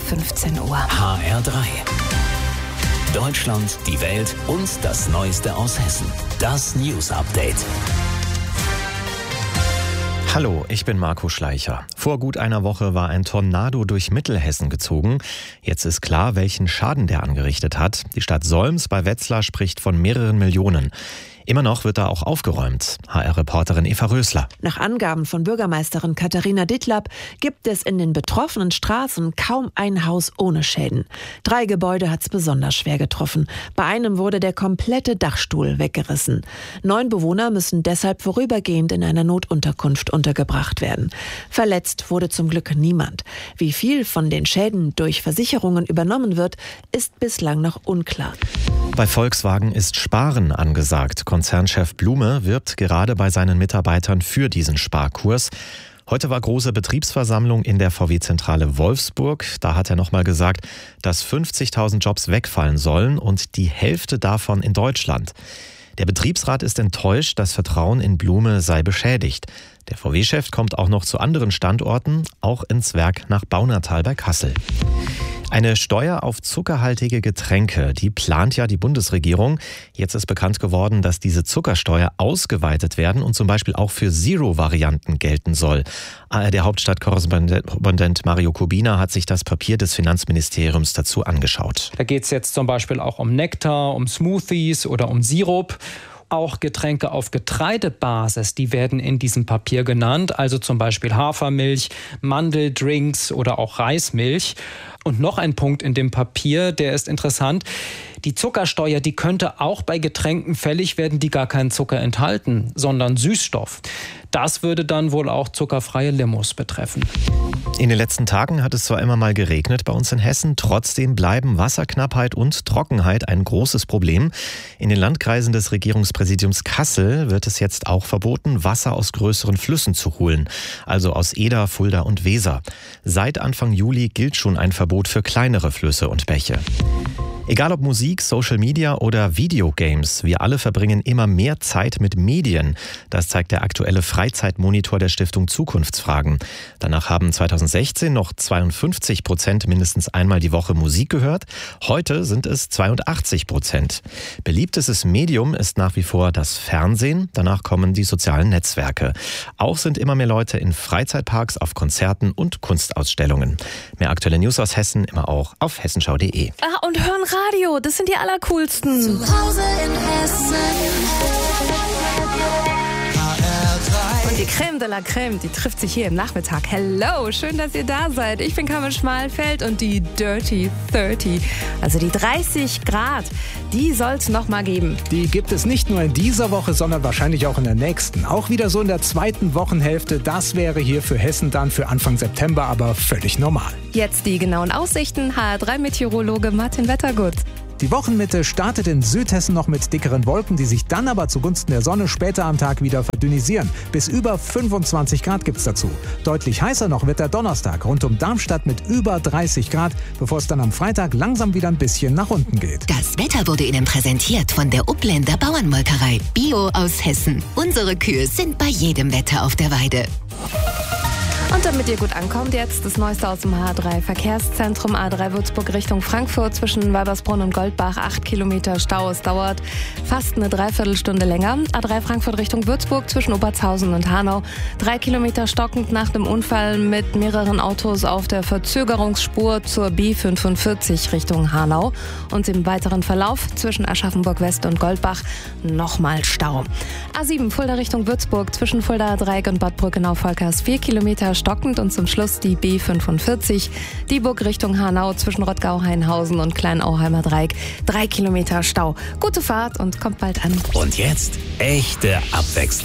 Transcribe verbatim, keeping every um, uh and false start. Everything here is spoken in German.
fünfzehn Uhr. H R drei. Deutschland, die Welt und das Neueste aus Hessen. Das News Update. Hallo, ich bin Marco Schleicher. Vor gut einer Woche war ein Tornado durch Mittelhessen gezogen. Jetzt ist klar, welchen Schaden der angerichtet hat. Die Stadt Solms bei Wetzlar spricht von mehreren Millionen. Immer noch wird da auch aufgeräumt. H R-Reporterin Eva Rösler. Nach Angaben von Bürgermeisterin Katharina Dittlab gibt es in den betroffenen Straßen kaum ein Haus ohne Schäden. Drei Gebäude hat es besonders schwer getroffen. Bei einem wurde der komplette Dachstuhl weggerissen. Neun Bewohner müssen deshalb vorübergehend in einer Notunterkunft untergebracht werden. Verletzt wurde zum Glück niemand. Wie viel von den Schäden durch Versicherungen übernommen wird, ist bislang noch unklar. Bei Volkswagen ist Sparen angesagt. Konzernchef Blume wirbt gerade bei seinen Mitarbeitern für diesen Sparkurs. Heute war große Betriebsversammlung in der V W-Zentrale Wolfsburg. Da hat er nochmal gesagt, dass fünfzigtausend Jobs wegfallen sollen und die Hälfte davon in Deutschland. Der Betriebsrat ist enttäuscht, das Vertrauen in Blume sei beschädigt. Der V W-Chef kommt auch noch zu anderen Standorten, auch ins Werk nach Baunatal bei Kassel. Eine Steuer auf zuckerhaltige Getränke, die plant ja die Bundesregierung. Jetzt ist bekannt geworden, dass diese Zuckersteuer ausgeweitet werden und zum Beispiel auch für Zero-Varianten gelten soll. A R D-Hauptstadtkorrespondent Mario Kubina hat sich das Papier des Finanzministeriums dazu angeschaut. Da geht es jetzt zum Beispiel auch um Nektar, um Smoothies oder um Sirup. Auch Getränke auf Getreidebasis, die werden in diesem Papier genannt, also zum Beispiel Hafermilch, Mandeldrinks oder auch Reismilch. Und noch ein Punkt in dem Papier, der ist interessant. Die Zuckersteuer, die könnte auch bei Getränken fällig werden, die gar keinen Zucker enthalten, sondern Süßstoff. Das würde dann wohl auch zuckerfreie Limos betreffen. In den letzten Tagen hat es zwar immer mal geregnet bei uns in Hessen, trotzdem bleiben Wasserknappheit und Trockenheit ein großes Problem. In den Landkreisen des Regierungspräsidiums Kassel wird es jetzt auch verboten, Wasser aus größeren Flüssen zu holen, also aus Eder, Fulda und Weser. Seit Anfang Juli gilt schon ein Verbot für kleinere Flüsse und Bäche. Egal ob Musik, Social Media oder Videogames, wir alle verbringen immer mehr Zeit mit Medien. Das zeigt der aktuelle Freizeitmonitor der Stiftung Zukunftsfragen. Danach haben zweitausendsechzehn noch zweiundfünfzig Prozent mindestens einmal die Woche Musik gehört. Heute sind es zweiundachtzig Prozent. Beliebtestes Medium ist nach wie vor das Fernsehen. Danach kommen die sozialen Netzwerke. Auch sind immer mehr Leute in Freizeitparks, auf Konzerten und Kunstausstellungen. Mehr aktuelle News aus Hessen immer auch auf hessenschau punkt de. Ah, und hören Radio, das sind die allercoolsten. Zu Hause in Hessen. Und die Creme de la Creme, die trifft sich hier im Nachmittag. Hello, schön, dass ihr da seid. Ich bin Carmen Schmalfeld und die Dirty dreißig, also die dreißig Grad, die soll es noch mal geben. Die gibt es nicht nur in dieser Woche, sondern wahrscheinlich auch in der nächsten. Auch wieder so in der zweiten Wochenhälfte. Das wäre hier für Hessen dann für Anfang September aber völlig normal. Jetzt die genauen Aussichten. H R drei Meteorologe Martin Wettergut. Die Wochenmitte startet in Südhessen noch mit dickeren Wolken, die sich dann aber zugunsten der Sonne später am Tag wieder verdünnisieren. Bis über fünfundzwanzig Grad gibt's dazu. Deutlich heißer noch wird der Donnerstag rund um Darmstadt mit über dreißig Grad, bevor es dann am Freitag langsam wieder ein bisschen nach unten geht. Das Wetter wurde Ihnen präsentiert von der Upländer Bauernmolkerei. Bio aus Hessen. Unsere Kühe sind bei jedem Wetter auf der Weide. Und damit ihr gut ankommt, jetzt das Neueste aus dem H drei Verkehrszentrum. A drei Würzburg Richtung Frankfurt zwischen Weibersbrunn und Goldbach. acht Kilometer Stau. Es dauert fast eine Dreiviertelstunde länger. A drei Frankfurt Richtung Würzburg zwischen Obertshausen und Hanau. Drei Kilometer stockend nach dem Unfall mit mehreren Autos auf der Verzögerungsspur zur B fünfundvierzig Richtung Hanau. Und im weiteren Verlauf zwischen Aschaffenburg West und Goldbach nochmal Stau. A sieben Fulda Richtung Würzburg zwischen Fulda Dreieck und Bad Brückenau-Volkers. vier Kilometer stockend und zum Schluss die B fünfundvierzig, Dieburg Richtung Hanau zwischen Rottgau-Hainhausen und Kleinauheimer Dreieck. Drei Kilometer Stau. Gute Fahrt und kommt bald an. Und jetzt echte Abwechslung.